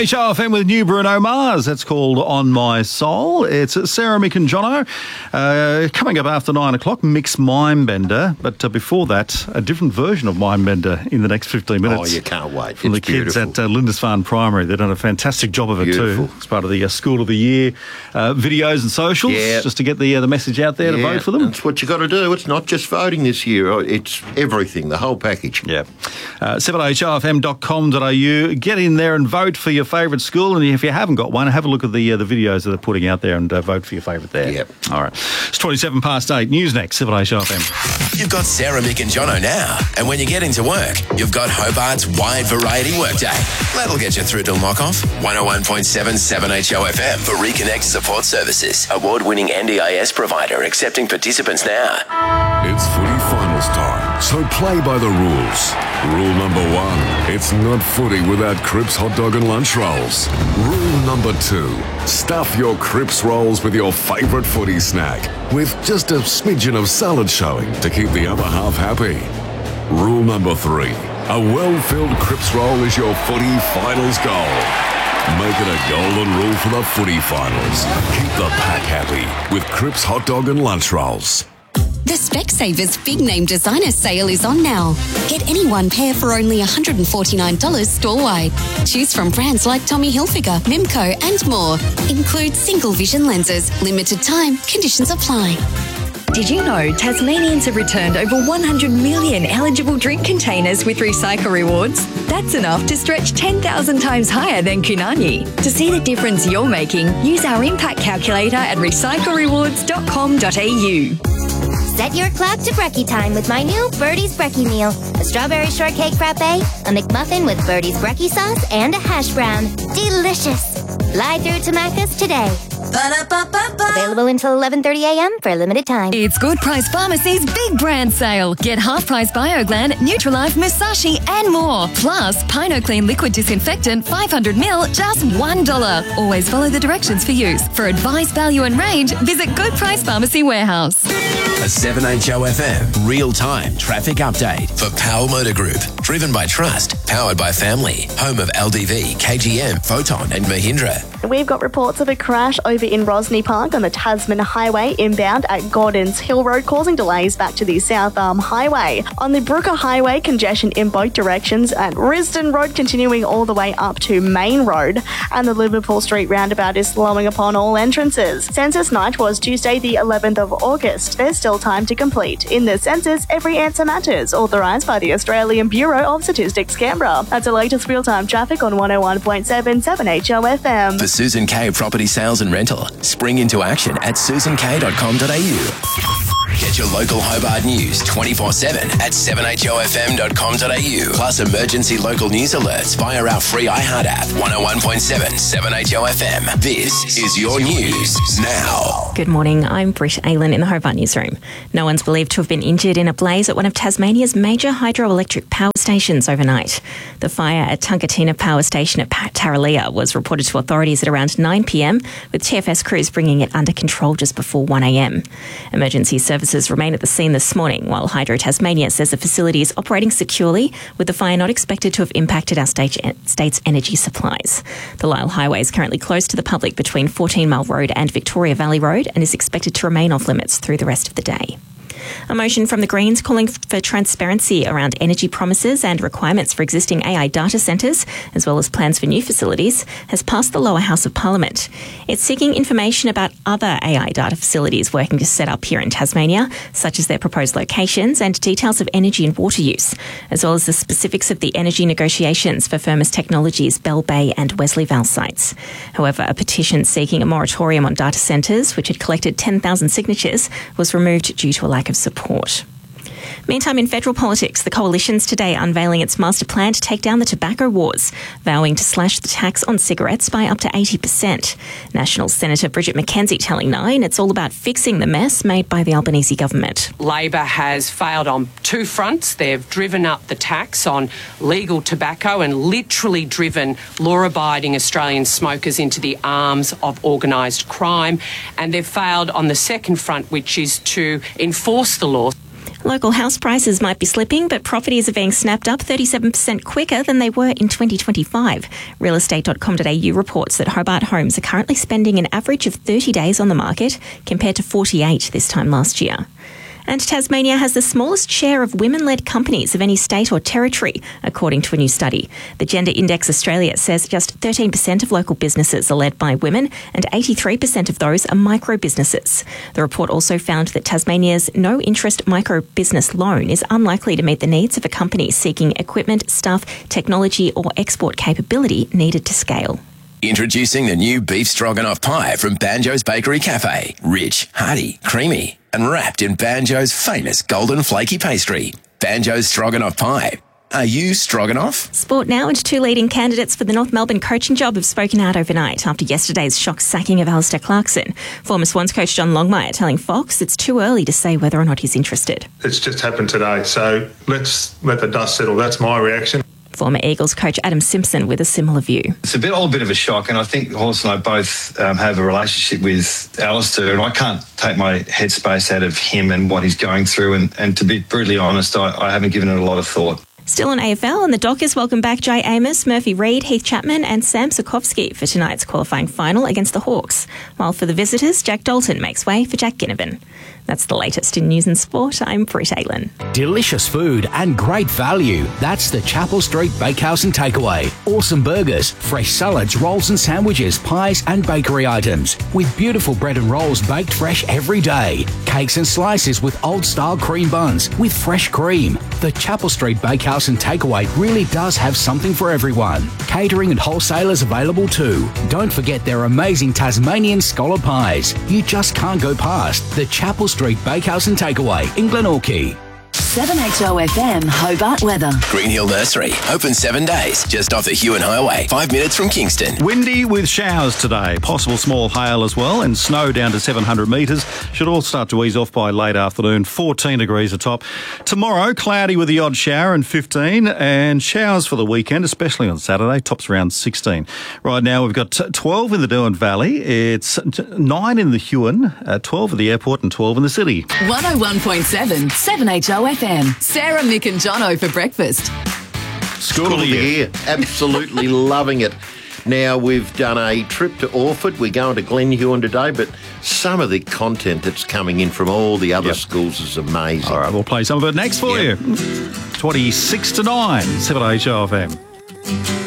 7HRFM with new Bruno Mars. That's called On My Soul. It's Sarah, Mick and Jono. Coming up after 9 o'clock, Mick's Mindbender. But before that, a different version of Mindbender in the next 15 minutes. Oh, you can't wait. From the kids at Lindisfarne Primary. They've done a fantastic job of it too. It's part of the School of the Year videos and socials, just to get the message out there to vote for them. That's what you got to do. It's not just voting this year. It's everything, the whole package. Yeah. 7hrfm.com.au. Get in there and vote for your favourite school. And if you haven't got one, have a look at the videos that they're putting out there and vote for your favourite there. Yep. All right. It's 27 past 8. News next, 7HRFM. You've got Sarah, Mick and Jono now. And when you get into work, you've got Hobart's wide variety workday. That'll get you through till knock-off. 101.7 7HOFM for Reconnect Support Services. Award-winning NDIS provider accepting participants now. It's footy finals time, so play by the rules. Rule number 1, it's not footy without Cripps hot dog and lunch rolls. Rule number 2, stuff your Cripps rolls with your favourite footy snack, with just a smidgen of salad showing to keep the other half happy. Rule number 3, a well-filled Cripps roll is your footy finals goal. Make it a golden rule for the footy finals. Keep the pack happy with Cripps hot dog and lunch rolls. The Specsavers Big Name Designer Sale is on now. Get any one pair for only $149 store-wide. Choose from brands like Tommy Hilfiger, Mimco and more. Include single vision lenses. Limited time. Conditions apply. Did you know Tasmanians have returned over 100 million eligible drink containers with Recycle Rewards? That's enough to stretch 10,000 times higher than Kunani. To see the difference you're making, use our impact calculator at recyclerewards.com.au. Set your clock to brekkie time with my new Birdie's Brekkie meal. A strawberry shortcake frappe, a McMuffin with Birdie's Brekkie sauce, and a hash brown. Delicious. Fly through to Macca's today. Available until 11:30 a.m. for a limited time. It's Good Price Pharmacy's big brand sale. Get half-price BioGlan, Nutrilife, Musashi and more. Plus, PinoClean Liquid Disinfectant 500ml, just $1. Always follow the directions for use. For advice, value and range, visit Good Price Pharmacy Warehouse. A 7HOFM real-time traffic update for Power Motor Group. Driven by trust, powered by family. Home of LDV, KGM, Photon and Mahindra. We've got reports of a crash over in Rosny Park on the Tasman Highway inbound at Gordons Hill Road, causing delays back to the South Arm Highway. On the Brooker Highway, congestion in both directions, and Risdon Road continuing all the way up to Main Road, and the Liverpool Street roundabout is slowing upon all entrances. Census night was Tuesday the 11th of August. There's still time to complete. In the census, every answer matters, authorised by the Australian Bureau of Statistics Canberra. That's the latest real-time traffic on 101.7 7HOFM. For Susan K Property Sales and Rental. Spring into action at susank.com.au. Get your local Hobart news 24/7 at 7HOFM.com.au. Plus emergency local news alerts via our free iHeart app. 101.7 7HOFM. This is your news now. Good morning, I'm Britt Aylan in the Hobart newsroom. No one's believed to have been injured in a blaze at one of Tasmania's major hydroelectric power stations overnight. The fire at Tungatina Power Station at Tarraleah was reported to authorities at around 9 p.m, with TFS crews bringing it under control just before 1 a.m. Emergency services remain at the scene this morning, while Hydro Tasmania says the facility is operating securely, with the fire not expected to have impacted our state's energy supplies. The Lyle Highway is currently closed to the public between 14 Mile Road and Victoria Valley Road and is expected to remain off limits through the rest of the day. A motion from the Greens calling for transparency around energy promises and requirements for existing AI data centres, as well as plans for new facilities, has passed the lower house of Parliament. It's seeking information about other AI data facilities working to set up here in Tasmania, such as their proposed locations and details of energy and water use, as well as the specifics of the energy negotiations for Firmus Technologies' Bell Bay and Wesleyvale sites. However, a petition seeking a moratorium on data centres, which had collected 10,000 signatures, was removed due to a lack of support. Meantime, in federal politics, the Coalition's today unveiling its master plan to take down the tobacco wars, vowing to slash the tax on cigarettes by up to 80%. National Senator Bridget McKenzie telling Nine it's all about fixing the mess made by the Albanese government. Labor has failed on two fronts. They've driven up the tax on legal tobacco and literally driven law-abiding Australian smokers into the arms of organised crime. And they've failed on the second front, which is to enforce the law. Local house prices might be slipping, but properties are being snapped up 37% quicker than they were in 2025. Realestate.com.au reports that Hobart homes are currently spending an average of 30 days on the market, compared to 48 this time last year. And Tasmania has the smallest share of women-led companies of any state or territory, according to a new study. The Gender Index Australia says just 13% of local businesses are led by women and 83% of those are micro-businesses. The report also found that Tasmania's no-interest micro-business loan is unlikely to meet the needs of a company seeking equipment, staff, technology or export capability needed to scale. Introducing the new beef stroganoff pie from Banjo's Bakery Cafe. Rich, hearty, creamy, and wrapped in Banjo's famous golden flaky pastry. Banjo's Stroganoff Pie. Are you stroganoff? Sport now, and two leading candidates for the North Melbourne coaching job have spoken out overnight after yesterday's shock sacking of Alistair Clarkson. Former Swans coach John Longmire telling Fox it's too early to say whether or not he's interested. It's just happened today, so let's let the dust settle. That's my reaction. Former Eagles coach Adam Simpson with a similar view. It's a all bit of a shock, and I think Horse and I both have a relationship with Alistair, and I can't take my headspace out of him and what he's going through, and to be brutally honest, I haven't given it a lot of thought. Still on AFL, and the Dockers welcome back Jay Amos, Murphy Reid, Heath Chapman and Sam Sikorsky for tonight's qualifying final against the Hawks. While for the visitors, Jack Dalton makes way for Jack Ginnivan. That's the latest in news and sport. I'm Britt Aylin. Delicious food and great value. That's the Chapel Street Bakehouse and Takeaway. Awesome burgers, fresh salads, rolls and sandwiches, pies and bakery items. With beautiful bread and rolls baked fresh every day. Cakes and slices with old-style cream buns with fresh cream. The Chapel Street Bakehouse and Takeaway really does have something for everyone. Catering and wholesalers available too. Don't forget their amazing Tasmanian scholar pies. You just can't go past the Chapel Street Bakehouse and Takeaway in Glenorchy. 7HOFM Hobart weather. Green Hill Nursery, open 7 days, just off the Huon Highway, 5 minutes from Kingston. Windy with showers today, possible small hail as well, and snow down to 700 metres. Should all start to ease off by late afternoon, 14 degrees atop. Tomorrow, cloudy with the odd shower and 15, and showers for the weekend, especially on Saturday, tops around 16. Right now, we've got 12 in the Derwent Valley, it's 9 in the Huon, 12 at the airport and 12 in the city. 101.7, 7HOFM. Sarah, Mick and Jono for breakfast. School of the year. Absolutely loving it. Now, we've done a trip to Orford. We're going to Glen Huon today, but some of the content that's coming in from all the other schools is amazing. All right, we'll play some of it next for you. 26 to 9, 7HOFM.